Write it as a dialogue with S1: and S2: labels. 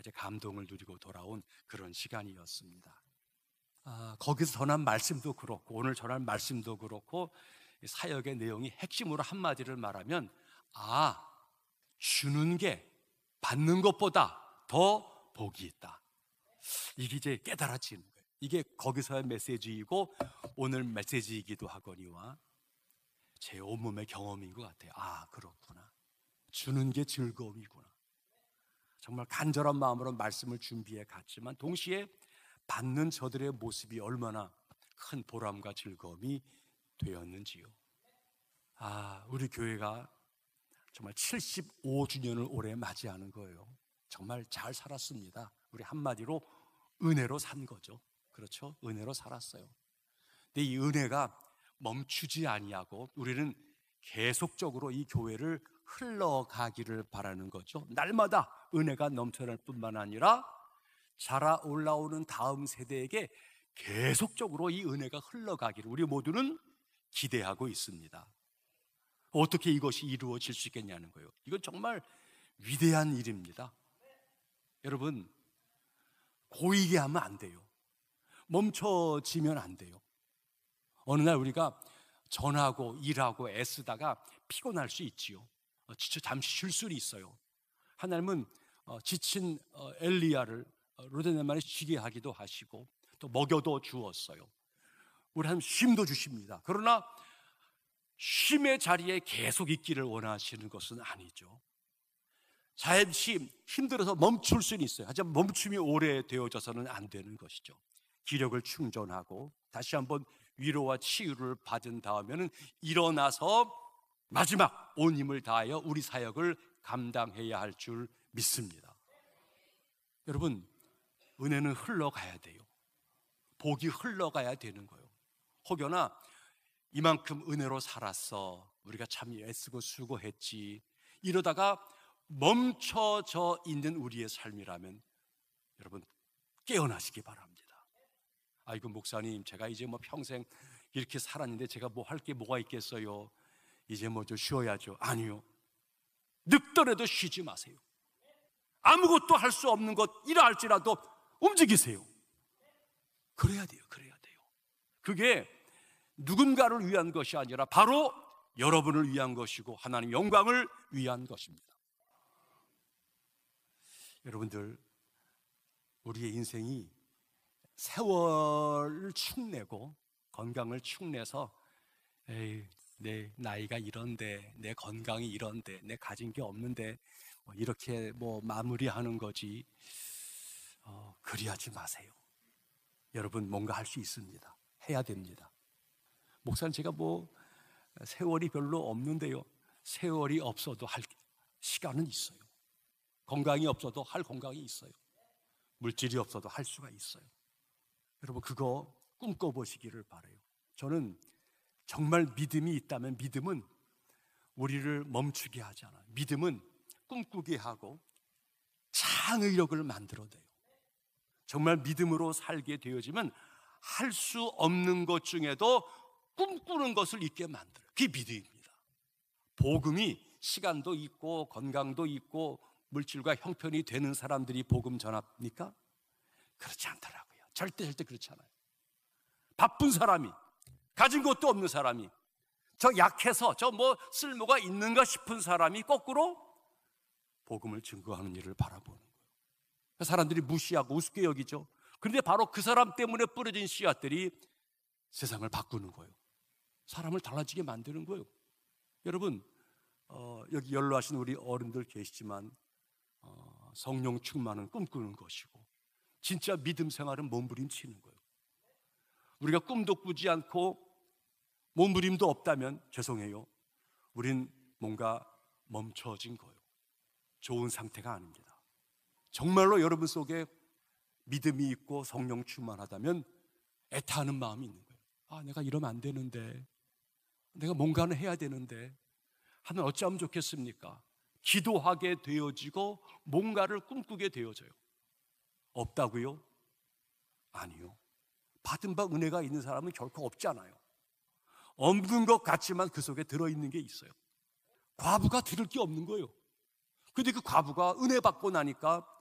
S1: 이제 감동을 누리고 돌아온 그런 시간이었습니다. 거기서 전한 말씀도 그렇고 오늘 전한 말씀도 그렇고 사역의 내용이 핵심으로 한마디를 말하면 주는 게 받는 것보다 더 복이 있다. 이게 이제 깨달아지는 거예요. 이게 거기서의 메시지이고 오늘 메시지이기도 하거니와 제 온몸의 경험인 것 같아요. 그렇구나. 주는 게 즐거움이구나. 정말 간절한 마음으로 말씀을 준비해 갔지만 동시에 받는 저들의 모습이 얼마나 큰 보람과 즐거움이 되었는지요. 우리 교회가 정말 75주년을 올해 맞이하는 거예요. 정말 잘 살았습니다. 우리 한마디로 은혜로 산 거죠. 그렇죠? 은혜로 살았어요. 근데 이 은혜가 멈추지 아니하고 우리는 계속적으로 이 교회를 흘러가기를 바라는 거죠. 날마다 은혜가 넘쳐날 뿐만 아니라 자라 올라오는 다음 세대에게 계속적으로 이 은혜가 흘러가기를 우리 모두는 기대하고 있습니다. 어떻게 이것이 이루어질 수 있겠냐는 거예요. 이건 정말 위대한 일입니다. 여러분, 고이게 하면 안 돼요. 멈춰지면 안 돼요. 어느 날 우리가 전하고 일하고 애쓰다가 피곤할 수 있지요. 지쳐 잠시 쉴 수는 있어요. 하나님은 지친 엘리야를 로데네만에 쉬게 하기도 하시고 또 먹여도 주었어요. 우리 하나님 쉼도 주십니다. 그러나 쉼의 자리에 계속 있기를 원하시는 것은 아니죠. 잠시 힘들어서 멈출 수는 있어요. 하지만 멈춤이 오래 되어져서는 안 되는 것이죠. 기력을 충전하고 다시 한번 위로와 치유를 받은 다음에는 일어나서 마지막 온 힘을 다하여 우리 사역을 감당해야 할 줄 믿습니다. 여러분, 은혜는 흘러가야 돼요. 복이 흘러가야 되는 거예요. 혹여나 이만큼 은혜로 살았어, 우리가 참 애쓰고 수고했지, 이러다가 멈춰져 있는 우리의 삶이라면 여러분 깨어나시기 바랍니다. 아이고 목사님, 제가 이제 평생 이렇게 살았는데 제가 할 게 뭐가 있겠어요? 이제 좀 쉬어야죠. 아니요, 늙더라도 쉬지 마세요. 아무것도 할 수 없는 것 이라 할지라도 움직이세요. 그래야 돼요. 그게 누군가를 위한 것이 아니라 바로 여러분을 위한 것이고 하나님 영광을 위한 것입니다. 여러분들, 우리의 인생이 세월을 축내고 건강을 축내서 내 나이가 이런데, 내 건강이 이런데, 내 가진 게 없는데 이렇게 마무리하는 거지, 그리하지 마세요. 여러분, 뭔가 할 수 있습니다. 해야 됩니다. 목사님, 제가 세월이 별로 없는데요. 세월이 없어도 할 시간은 있어요. 건강이 없어도 할 건강이 있어요. 물질이 없어도 할 수가 있어요. 여러분, 그거 꿈꿔보시기를 바라요. 저는 정말 믿음이 있다면 믿음은 우리를 멈추게 하지 않아요. 믿음은 꿈꾸게 하고 창의력을 만들어내요. 정말 믿음으로 살게 되어지면 할 수 없는 것 중에도 꿈꾸는 것을 있게 만들어요. 그게 믿음입니다. 복음이 시간도 있고 건강도 있고 물질과 형편이 되는 사람들이 복음 전합니까? 그렇지 않더라고요. 절대 그렇지 않아요. 바쁜 사람이, 가진 것도 없는 사람이, 약해서 쓸모가 있는가 싶은 사람이 거꾸로 복음을 증거하는 일을 바라보는 거예요. 사람들이 무시하고 우습게 여기죠. 그런데 바로 그 사람 때문에 뿌려진 씨앗들이 세상을 바꾸는 거예요. 사람을 달라지게 만드는 거예요. 여러분, 여기 연로하신 우리 어른들 계시지만 성령 충만은 꿈꾸는 것이고 진짜 믿음 생활은 몸부림치는 거예요. 우리가 꿈도 꾸지 않고 몸부림도 없다면 죄송해요, 우린 뭔가 멈춰진 거예요. 좋은 상태가 아닙니다. 정말로 여러분 속에 믿음이 있고 성령 충만하다면 애타하는 마음이 있는 거예요. 내가 이러면 안 되는데, 내가 뭔가는 해야 되는데, 하나님 어찌하면 좋겠습니까? 기도하게 되어지고 뭔가를 꿈꾸게 되어져요. 없다고요? 아니요. 받은 바 은혜가 있는 사람은 결코 없지 않아요. 없는 것 같지만 그 속에 들어있는 게 있어요. 과부가 들을 게 없는 거예요. 근데 그 과부가 은혜 받고 나니까